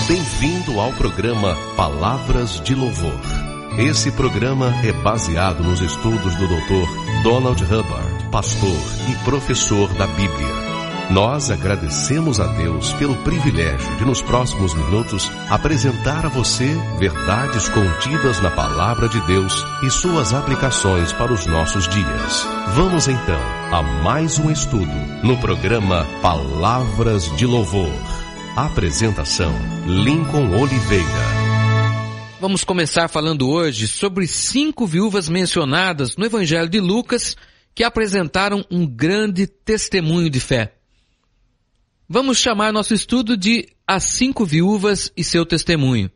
Bem-vindo ao programa Palavras de Louvor. Esse programa é baseado nos estudos do Dr. Donald Hubbard, pastor e professor da Bíblia. Nós agradecemos a Deus pelo privilégio de, nos próximos minutos, apresentar a você verdades contidas na Palavra de Deus e suas aplicações para os nossos dias. Vamos então a mais um estudo no programa Palavras de Louvor. Apresentação: Lincoln Oliveira. Vamos começar falando hoje sobre 5 viúvas mencionadas no Evangelho de Lucas que apresentaram um grande testemunho de fé. Vamos chamar nosso estudo de As 5 Viúvas e seu Testemunho.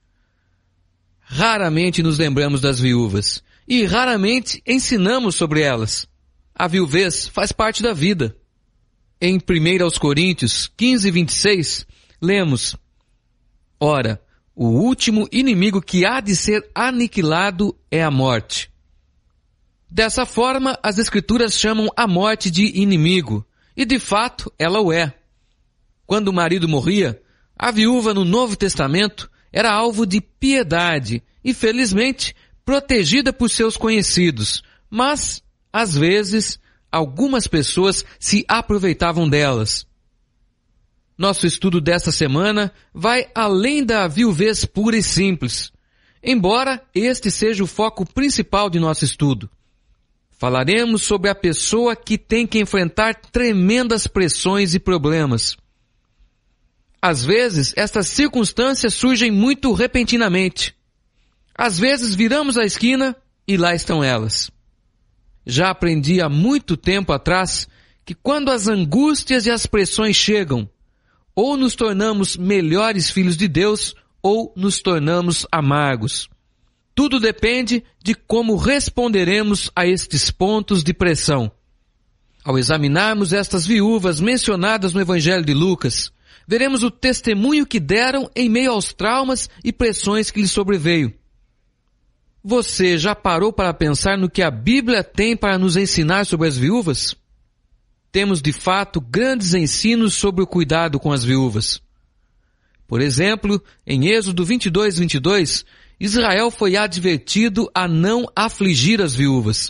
Raramente nos lembramos das viúvas e raramente ensinamos sobre elas. A viuvez faz parte da vida. Em 1 Coríntios 15:26, lemos: Ora, o último inimigo que há de ser aniquilado é a morte. Dessa forma, as Escrituras chamam a morte de inimigo, e de fato ela o é. Quando o marido morria, a viúva no Novo Testamento era alvo de piedade e, felizmente, protegida por seus conhecidos, mas, às vezes, algumas pessoas se aproveitavam delas. Nosso estudo desta semana vai além da viuvez pura e simples, embora este seja o foco principal de nosso estudo. Falaremos sobre a pessoa que tem que enfrentar tremendas pressões e problemas. Às vezes, estas circunstâncias surgem muito repentinamente. Às vezes, viramos a esquina e lá estão elas. Já aprendi há muito tempo atrás que quando as angústias e as pressões chegam, ou nos tornamos melhores filhos de Deus, ou nos tornamos amargos. Tudo depende de como responderemos a estes pontos de pressão. Ao examinarmos estas viúvas mencionadas no Evangelho de Lucas, veremos o testemunho que deram em meio aos traumas e pressões que lhes sobreveio. Você já parou para pensar no que a Bíblia tem para nos ensinar sobre as viúvas? Temos de fato grandes ensinos sobre o cuidado com as viúvas. Por exemplo, em Êxodo 22:22, Israel foi advertido a não afligir as viúvas.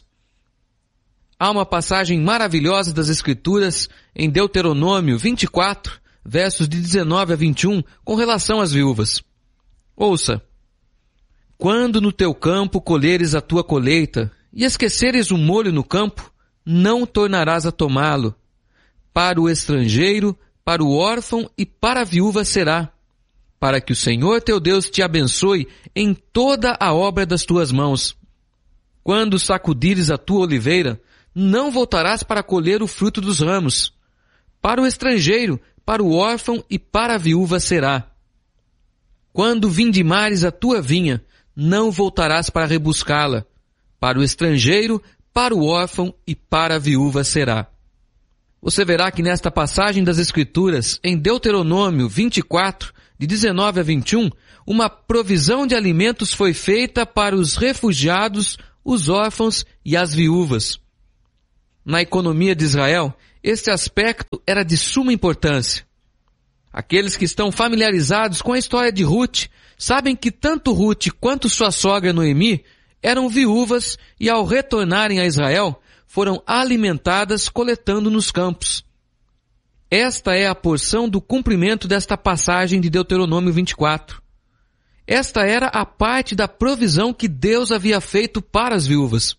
Há uma passagem maravilhosa das Escrituras em Deuteronômio 24, versos de 19 a 21, com relação às viúvas. Ouça: Quando no teu campo colheres a tua colheita, e esqueceres o molho no campo, não tornarás a tomá-lo. Para o estrangeiro, para o órfão e para a viúva será, para que o Senhor teu Deus te abençoe em toda a obra das tuas mãos. Quando sacudires a tua oliveira, não voltarás para colher o fruto dos ramos. Para o estrangeiro, para o órfão e para a viúva será. Quando vindimares a tua vinha, não voltarás para rebuscá-la. Para o estrangeiro, para o órfão e para a viúva será. Você verá que nesta passagem das Escrituras, em Deuteronômio 24, de 19 a 21, uma provisão de alimentos foi feita para os refugiados, os órfãos e as viúvas. Na economia de Israel, este aspecto era de suma importância. Aqueles que estão familiarizados com a história de Ruth sabem que tanto Ruth quanto sua sogra Noemi eram viúvas e, ao retornarem a Israel, foram alimentadas coletando nos campos. Esta é a porção do cumprimento desta passagem de Deuteronômio 24. Esta era a parte da provisão que Deus havia feito para as viúvas.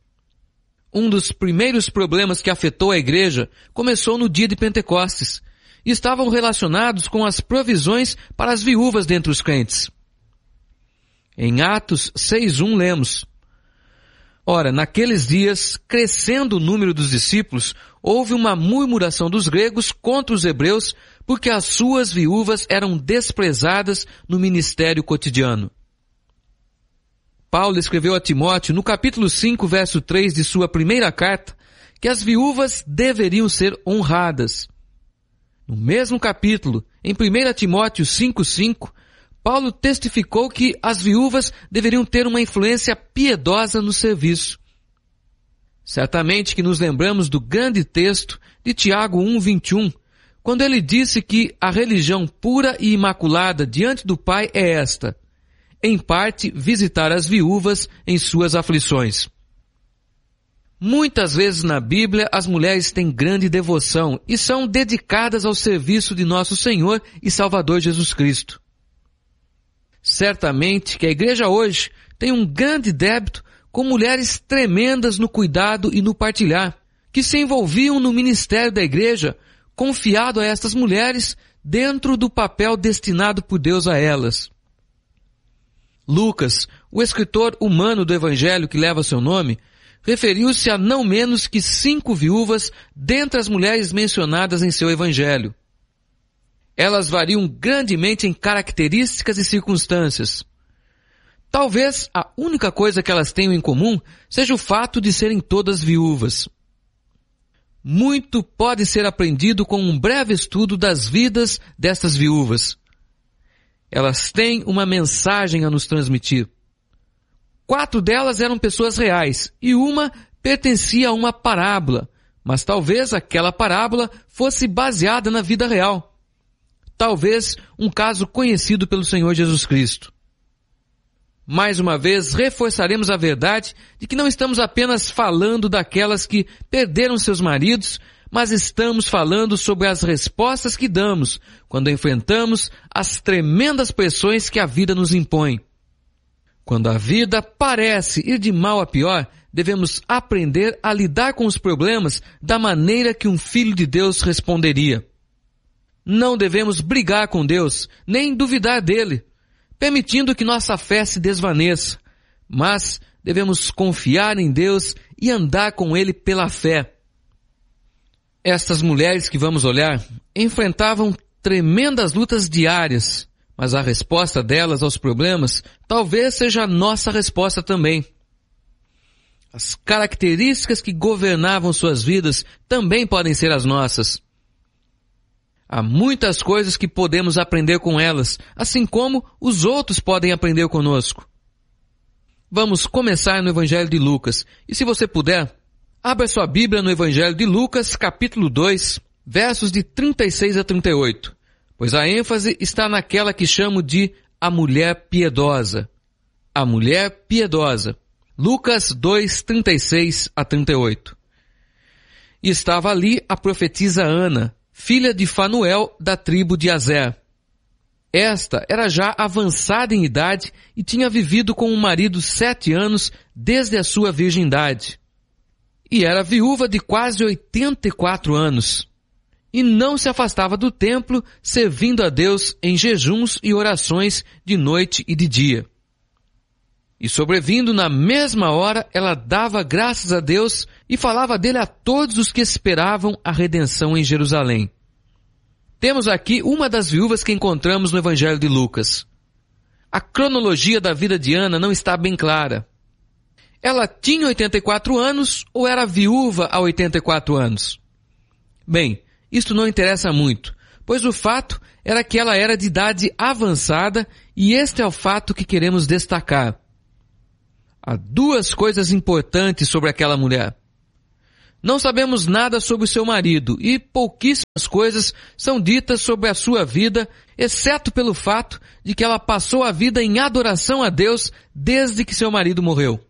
Um dos primeiros problemas que afetou a igreja começou no dia de Pentecostes e estavam relacionados com as provisões para as viúvas dentre os crentes. Em Atos 6:1 lemos: Ora, naqueles dias, crescendo o número dos discípulos, houve uma murmuração dos gregos contra os hebreus, porque as suas viúvas eram desprezadas no ministério cotidiano. Paulo escreveu a Timóteo, no capítulo 5, verso 3 de sua primeira carta, que as viúvas deveriam ser honradas. No mesmo capítulo, em 1 Timóteo 5:5, Paulo testificou que as viúvas deveriam ter uma influência piedosa no serviço. Certamente que nos lembramos do grande texto de Tiago 1:21, quando ele disse que a religião pura e imaculada diante do Pai é esta: em parte, visitar as viúvas em suas aflições. Muitas vezes na Bíblia as mulheres têm grande devoção e são dedicadas ao serviço de nosso Senhor e Salvador Jesus Cristo. Certamente que a igreja hoje tem um grande débito com mulheres tremendas no cuidado e no partilhar, que se envolviam no ministério da igreja, confiado a estas mulheres dentro do papel destinado por Deus a elas. Lucas, o escritor humano do evangelho que leva seu nome, referiu-se a não menos que 5 viúvas dentre as mulheres mencionadas em seu evangelho. Elas variam grandemente em características e circunstâncias. Talvez a única coisa que elas tenham em comum seja o fato de serem todas viúvas. Muito pode ser aprendido com um breve estudo das vidas destas viúvas. Elas têm uma mensagem a nos transmitir. 4 delas eram pessoas reais e uma pertencia a uma parábola, mas talvez aquela parábola fosse baseada na vida real. Talvez um caso conhecido pelo Senhor Jesus Cristo. Mais uma vez, reforçaremos a verdade de que não estamos apenas falando daquelas que perderam seus maridos, mas estamos falando sobre as respostas que damos quando enfrentamos as tremendas pressões que a vida nos impõe. Quando a vida parece ir de mal a pior, devemos aprender a lidar com os problemas da maneira que um filho de Deus responderia. Não devemos brigar com Deus, nem duvidar dele, permitindo que nossa fé se desvaneça, mas devemos confiar em Deus e andar com Ele pela fé. Estas mulheres que vamos olhar enfrentavam tremendas lutas diárias, mas a resposta delas aos problemas talvez seja a nossa resposta também. As características que governavam suas vidas também podem ser as nossas. Há muitas coisas que podemos aprender com elas, assim como os outros podem aprender conosco. Vamos começar no Evangelho de Lucas. E se você puder, abra sua Bíblia no Evangelho de Lucas, capítulo 2, versos de 36 a 38, pois a ênfase está naquela que chamo de a mulher piedosa. A mulher piedosa. Lucas 2, 36 a 38. E estava ali a profetisa Ana, filha de Fanuel, da tribo de Aser. Esta era já avançada em idade e tinha vivido com um marido 7 anos desde a sua virgindade. E era viúva de quase 84 anos. E não se afastava do templo, servindo a Deus em jejuns e orações de noite e de dia. E sobrevindo na mesma hora, ela dava graças a Deus e falava dele a todos os que esperavam a redenção em Jerusalém. Temos aqui uma das viúvas que encontramos no Evangelho de Lucas. A cronologia da vida de Ana não está bem clara. Ela tinha 84 anos ou era viúva a 84 anos? Bem, isto não interessa muito, pois o fato era que ela era de idade avançada e este é o fato que queremos destacar. Há 2 coisas importantes sobre aquela mulher. Não sabemos nada sobre o seu marido e pouquíssimas coisas são ditas sobre a sua vida, exceto pelo fato de que ela passou a vida em adoração a Deus desde que seu marido morreu.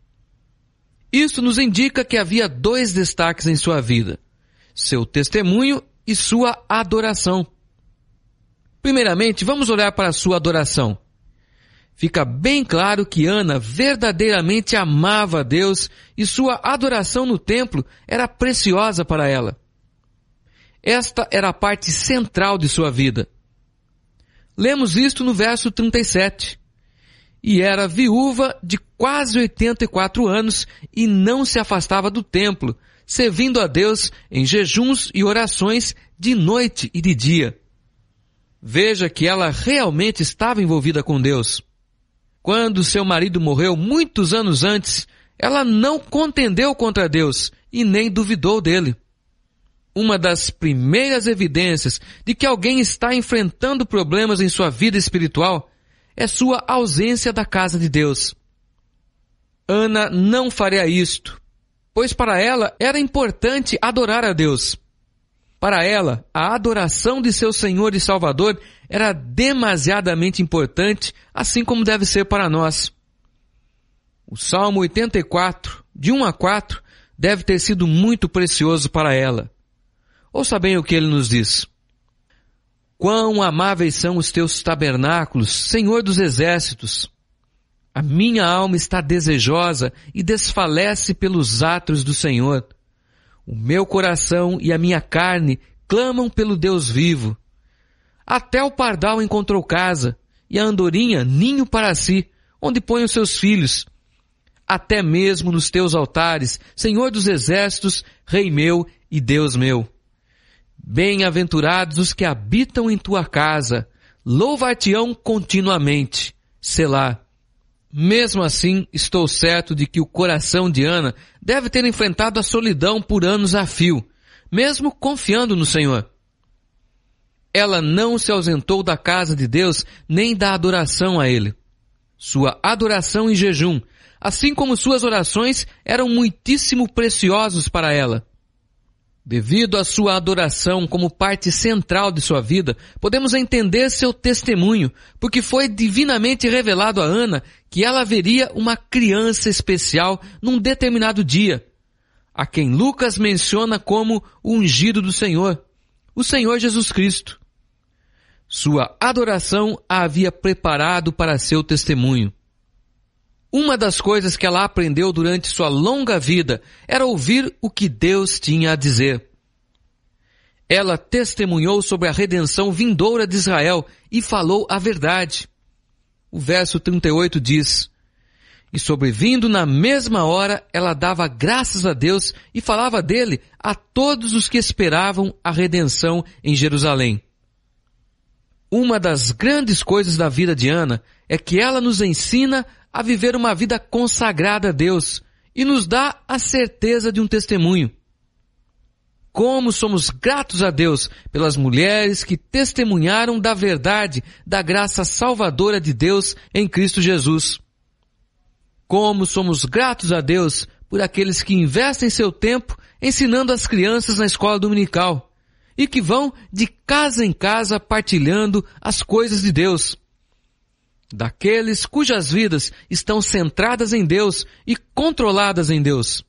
Isso nos indica que havia 2 destaques em sua vida: seu testemunho e sua adoração. Primeiramente, vamos olhar para a sua adoração. Fica bem claro que Ana verdadeiramente amava a Deus e sua adoração no templo era preciosa para ela. Esta era a parte central de sua vida. Lemos isto no verso 37. E era viúva de quase 84 anos e não se afastava do templo, servindo a Deus em jejuns e orações de noite e de dia. Veja que ela realmente estava envolvida com Deus. Quando seu marido morreu muitos anos antes, ela não contendeu contra Deus e nem duvidou dele. Uma das primeiras evidências de que alguém está enfrentando problemas em sua vida espiritual é sua ausência da casa de Deus. Ana não faria isto, pois para ela era importante adorar a Deus. Para ela, a adoração de seu Senhor e Salvador era demasiadamente importante, assim como deve ser para nós. O Salmo 84, de 1 a 4, deve ter sido muito precioso para ela. Ouça bem o que ele nos diz. Quão amáveis são os teus tabernáculos, Senhor dos exércitos! A minha alma está desejosa e desfalece pelos átrios do Senhor. O meu coração e a minha carne clamam pelo Deus vivo. Até o pardal encontrou casa, e a andorinha ninho para si, onde põe os seus filhos. Até mesmo nos teus altares, Senhor dos exércitos, Rei meu e Deus meu. Bem-aventurados os que habitam em tua casa, louvar-te-ão continuamente. Selá. Mesmo assim, estou certo de que o coração de Ana deve ter enfrentado a solidão por anos a fio, mesmo confiando no Senhor. Ela não se ausentou da casa de Deus nem da adoração a Ele. Sua adoração em jejum, assim como suas orações, eram muitíssimo preciosos para ela. Devido à sua adoração como parte central de sua vida, podemos entender seu testemunho, porque foi divinamente revelado a Ana que ela veria uma criança especial num determinado dia, a quem Lucas menciona como o ungido do Senhor, o Senhor Jesus Cristo. Sua adoração a havia preparado para seu testemunho. Uma das coisas que ela aprendeu durante sua longa vida era ouvir o que Deus tinha a dizer. Ela testemunhou sobre a redenção vindoura de Israel e falou a verdade. O verso 38 diz, e sobrevindo na mesma hora, ela dava graças a Deus e falava dele a todos os que esperavam a redenção em Jerusalém. Uma das grandes coisas da vida de Ana é que ela nos ensina a viver uma vida consagrada a Deus e nos dá a certeza de um testemunho. Como somos gratos a Deus pelas mulheres que testemunharam da verdade, da graça salvadora de Deus em Cristo Jesus. Como somos gratos a Deus por aqueles que investem seu tempo ensinando as crianças na escola dominical e que vão de casa em casa partilhando as coisas de Deus. Daqueles cujas vidas estão centradas em Deus e controladas em Deus.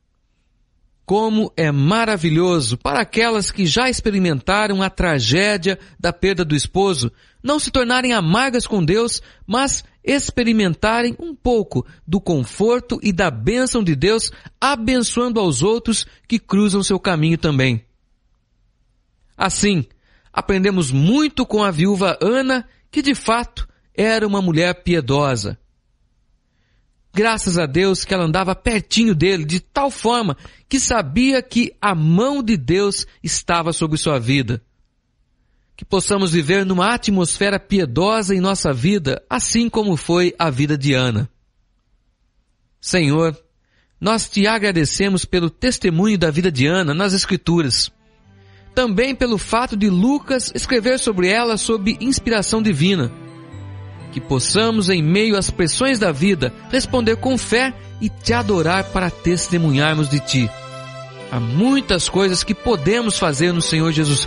Como é maravilhoso para aquelas que já experimentaram a tragédia da perda do esposo, não se tornarem amargas com Deus, mas experimentarem um pouco do conforto e da bênção de Deus, abençoando aos outros que cruzam seu caminho também. Assim, aprendemos muito com a viúva Ana, que de fato era uma mulher piedosa. Graças a Deus que ela andava pertinho dele, de tal forma que sabia que a mão de Deus estava sobre sua vida. Que possamos viver numa atmosfera piedosa em nossa vida, assim como foi a vida de Ana. Senhor, nós te agradecemos pelo testemunho da vida de Ana nas Escrituras. Também pelo fato de Lucas escrever sobre ela sob inspiração divina. Que possamos, em meio às pressões da vida, responder com fé e te adorar para testemunharmos de ti. Há muitas coisas que podemos fazer no Senhor Jesus